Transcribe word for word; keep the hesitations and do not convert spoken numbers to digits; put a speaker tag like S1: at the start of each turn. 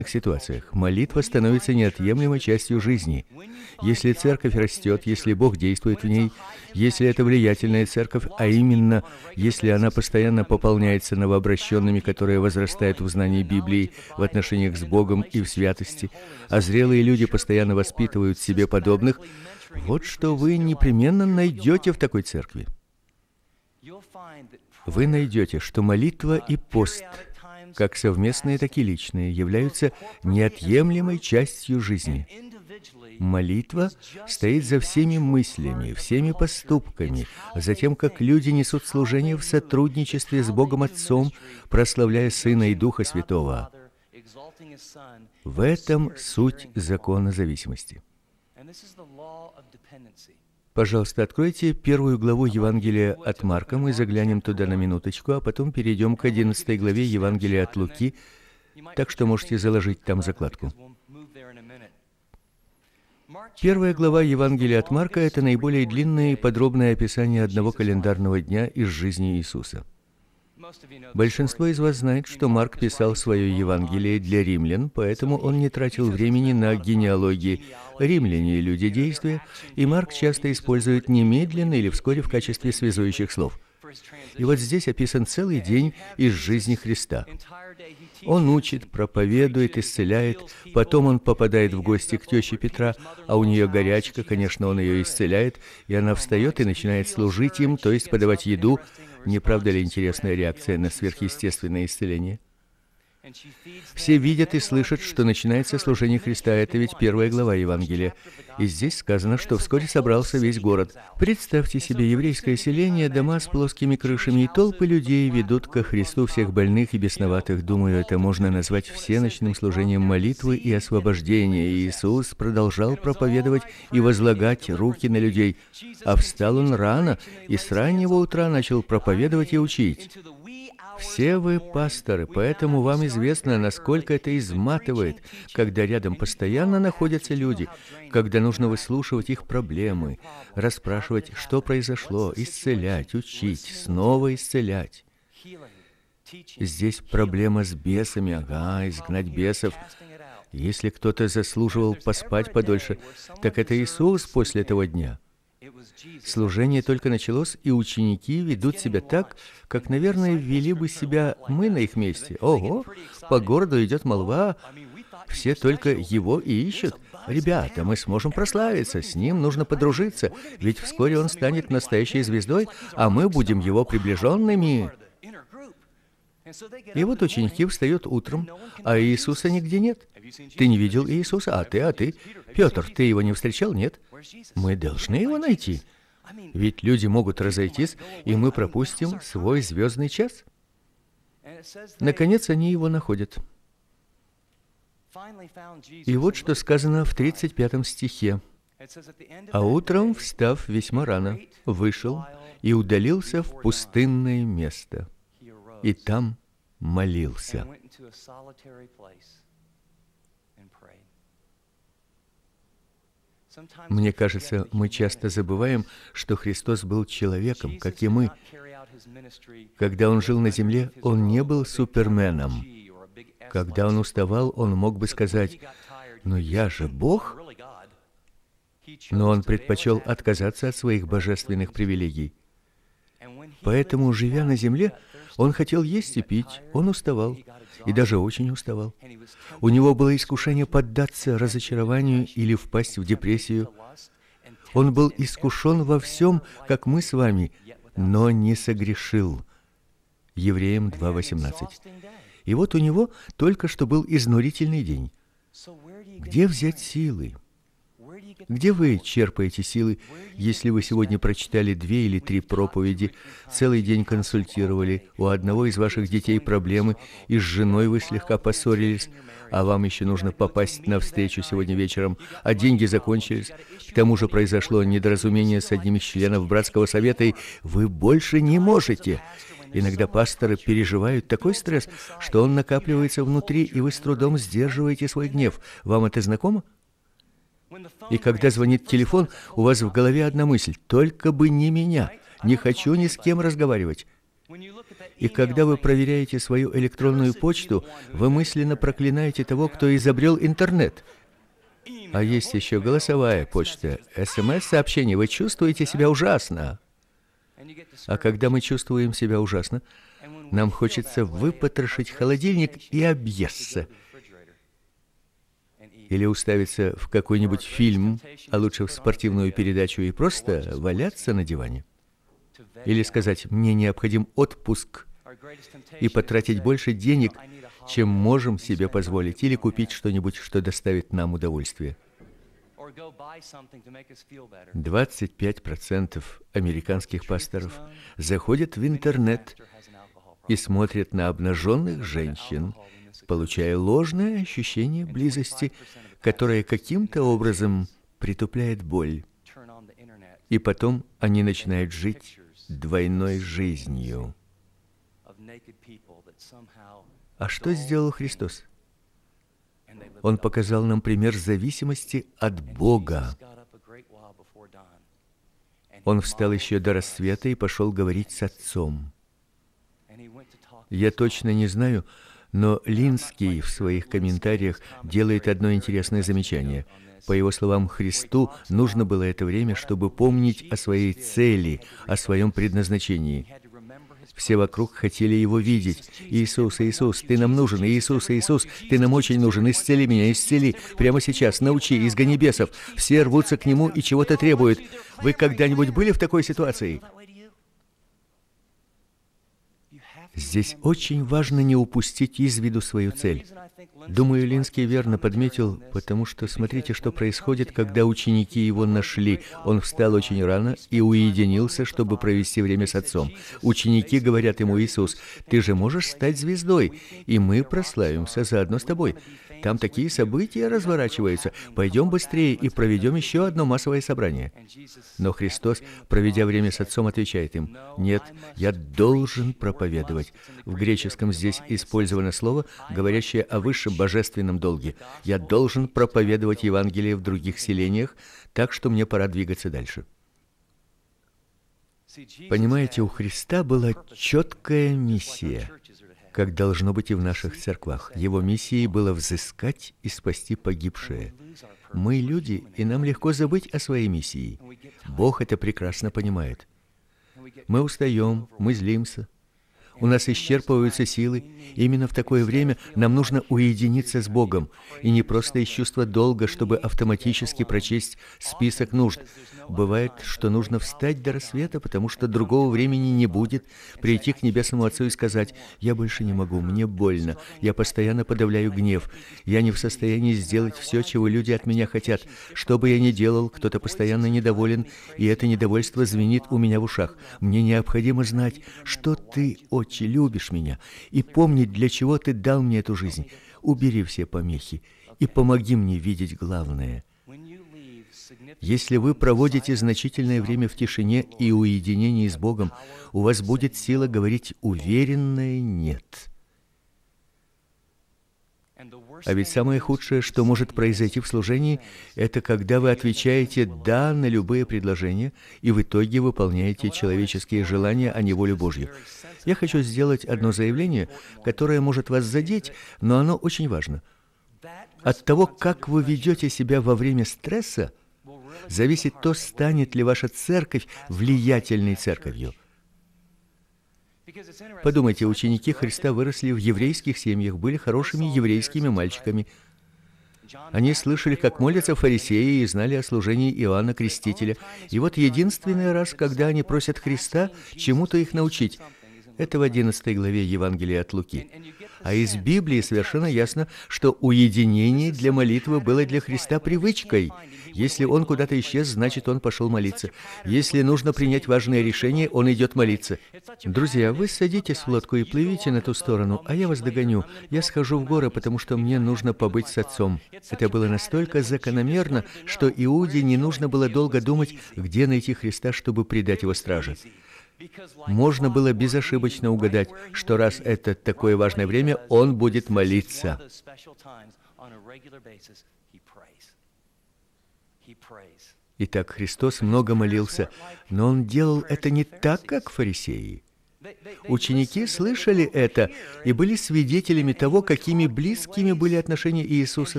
S1: ситуациях молитва становится неотъемлемой частью жизни. Если церковь растет, если Бог действует в ней, если это влиятельная церковь, а именно, если она постоянно пополняется новообращенными, которые возрастают в знании Библии, в отношениях с Богом и в святости, а зрелые люди постоянно воспитывают себе подобных, вот что вы непременно найдете в такой церкви. Вы найдете, что молитва и пост, как совместные, так и личные, являются неотъемлемой частью жизни. Молитва стоит за всеми мыслями, всеми поступками, за тем, как люди несут служение в сотрудничестве с Богом Отцом, прославляя Сына и Духа Святого. В этом суть закона зависимости. Пожалуйста, откройте первую главу Евангелия от Марка, мы заглянем туда на минуточку, а потом перейдем к одиннадцатой главе Евангелия от Луки, так что можете заложить там закладку. Первая глава Евангелия от Марка – это наиболее длинное и подробное описание одного календарного дня из жизни Иисуса. Большинство из вас знает, что Марк писал свое Евангелие для римлян, поэтому он не тратил времени на генеалогии. Римляне – люди действия, и Марк часто использует немедленно или вскоре в качестве связующих слов. И вот здесь описан целый день из жизни Христа. Он учит, проповедует, исцеляет, потом он попадает в гости к теще Петра, а у нее горячка, конечно, он ее исцеляет, и она встает и начинает служить им, то есть подавать еду. Не правда ли интересная реакция на сверхъестественное исцеление? Все видят и слышат, что начинается служение Христа. Это ведь первая глава Евангелия. И здесь сказано, что вскоре собрался весь город. Представьте себе еврейское селение, дома с плоскими крышами, и толпы людей ведут ко Христу всех больных и бесноватых. Думаю, это можно назвать всеночным служением молитвы и освобождения. И Иисус продолжал проповедовать и возлагать руки на людей. А встал он рано, и с раннего утра начал проповедовать и учить. Все вы пасторы, поэтому вам известно, насколько это изматывает, когда рядом постоянно находятся люди, когда нужно выслушивать их проблемы, расспрашивать, что произошло, исцелять, учить, снова исцелять. Здесь проблема с бесами, ага, изгнать бесов. Если кто-то заслуживал поспать подольше, так это Иисус после этого дня. Служение только началось, и ученики ведут себя так, как, наверное, вели бы себя мы на их месте. Ого, по городу идет молва, все только его и ищут. Ребята, мы сможем прославиться, с ним нужно подружиться, ведь вскоре он станет настоящей звездой, а мы будем его приближенными. И вот ученики встают утром, а Иисуса нигде нет. Ты не видел Иисуса? А ты, а ты? Петр, ты его не встречал? Нет? Мы должны его найти. Ведь люди могут разойтись, и мы пропустим свой звездный час. Наконец, они его находят. И вот что сказано в тридцать пятом стихе. «А утром, встав весьма рано, вышел и удалился в пустынное место, и там молился». Мне кажется, мы часто забываем, что Христос был человеком, как и мы. Когда Он жил на земле, Он не был суперменом. Когда Он уставал, Он мог бы сказать: «Но я же Бог». Но Он предпочел отказаться от своих божественных привилегий. Поэтому, живя на земле, Он хотел есть и пить, Он уставал, и даже очень уставал. У Него было искушение поддаться разочарованию или впасть в депрессию. Он был искушен во всем, как мы с вами, но не согрешил. Евреям два восемнадцать. И вот у Него только что был изнурительный день. Где взять силы? Где вы черпаете силы, если вы сегодня прочитали две или три проповеди, целый день консультировали, у одного из ваших детей проблемы, и с женой вы слегка поссорились, а вам еще нужно попасть на встречу сегодня вечером, а деньги закончились, к тому же произошло недоразумение с одним из членов братского совета, и вы больше не можете. Иногда пасторы переживают такой стресс, что он накапливается внутри, и вы с трудом сдерживаете свой гнев. Вам это знакомо? И когда звонит телефон, у вас в голове одна мысль: только бы не меня, не хочу ни с кем разговаривать. И когда вы проверяете свою электронную почту, вы мысленно проклинаете того, кто изобрел интернет. А есть еще голосовая почта, эс эм эс-сообщения. Вы чувствуете себя ужасно. А когда мы чувствуем себя ужасно, нам хочется выпотрошить холодильник и объесться. Или уставиться в какой-нибудь фильм, а лучше в спортивную передачу и просто валяться на диване. Или сказать: «Мне необходим отпуск», и потратить больше денег, чем можем себе позволить, или купить что-нибудь, что доставит нам удовольствие. двадцать пять процентов американских пасторов заходят в интернет и смотрят на обнаженных женщин, получая ложное ощущение близости, которое каким-то образом притупляет боль. И потом они начинают жить двойной жизнью. А что сделал Христос? Он показал нам пример зависимости от Бога. Он встал еще до рассвета и пошел говорить с Отцом. Я точно не знаю, но Линский в своих комментариях делает одно интересное замечание. По его словам, Христу нужно было это время, чтобы помнить о своей цели, о своем предназначении. Все вокруг хотели его видеть. «Иисус, Иисус, ты нам нужен! Иисус, Иисус, ты нам очень нужен! Исцели меня, исцели! Прямо сейчас, научи, изгони бесов!» Все рвутся к нему и чего-то требуют. Вы когда-нибудь были в такой ситуации? Здесь очень важно не упустить из виду свою цель. Думаю, Линский верно подметил, потому что смотрите, что происходит, когда ученики его нашли. Он встал очень рано и уединился, чтобы провести время с Отцом. Ученики говорят ему: «Иисус, ты же можешь стать звездой, и мы прославимся заодно с тобой. Там такие события разворачиваются. Пойдем быстрее и проведем еще одно массовое собрание». Но Христос, проведя время с Отцом, отвечает им: «Нет, я должен проповедовать». В греческом здесь использовано слово, говорящее о высшем божественном долге. Я должен проповедовать Евангелие в других селениях, так что мне пора двигаться дальше. Понимаете, у Христа была четкая миссия, как должно быть и в наших церквах. Его миссией было взыскать и спасти погибшее. Мы люди, и нам легко забыть о своей миссии. Бог это прекрасно понимает. Мы устаем, мы злимся. У нас исчерпываются силы. Именно в такое время нам нужно уединиться с Богом. И не просто из чувства долга, чтобы автоматически прочесть список нужд. Бывает, что нужно встать до рассвета, потому что другого времени не будет, прийти к Небесному Отцу и сказать: «Я больше не могу, мне больно, я постоянно подавляю гнев, я не в состоянии сделать все, чего люди от меня хотят. Что бы я ни делал, кто-то постоянно недоволен, и это недовольство звенит у меня в ушах. Мне необходимо знать, что Ты, Отче, любишь меня, и помнить, для чего Ты дал мне эту жизнь. Убери все помехи и помоги мне видеть главное». Если вы проводите значительное время в тишине и уединении с Богом, у вас будет сила говорить уверенное «нет». А ведь самое худшее, что может произойти в служении, это когда вы отвечаете «да» на любые предложения и в итоге выполняете человеческие желания, а не волю Божью. Я хочу сделать одно заявление, которое может вас задеть, но оно очень важно. От того, как вы ведете себя во время стресса, зависит то, станет ли ваша церковь влиятельной церковью. Подумайте, ученики Христа выросли в еврейских семьях, были хорошими еврейскими мальчиками. Они слышали, как молятся фарисеи, и знали о служении Иоанна Крестителя. И вот единственный раз, когда они просят Христа чему-то их научить, это в одиннадцатой главе Евангелия от Луки. А из Библии совершенно ясно, что уединение для молитвы было для Христа привычкой. Если Он куда-то исчез, значит, Он пошел молиться. Если нужно принять важное решение, Он идет молиться. Друзья, вы садитесь в лодку и плывите на ту сторону, а я вас догоню. Я схожу в горы, потому что мне нужно побыть с Отцом. Это было настолько закономерно, что Иуде не нужно было долго думать, где найти Христа, чтобы предать Его страже. Можно было безошибочно угадать, что раз это такое важное время, Он будет молиться. Итак, Христос много молился, но Он делал это не так, как фарисеи. Ученики слышали это и были свидетелями того, какими близкими были отношения Иисуса